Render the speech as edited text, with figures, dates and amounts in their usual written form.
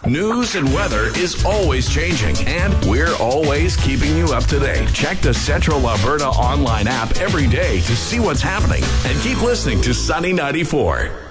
News and weather is always changing, and we're always keeping you up to date. Check the Central Alberta online app every day to see what's happening, and keep listening to Sunny 94.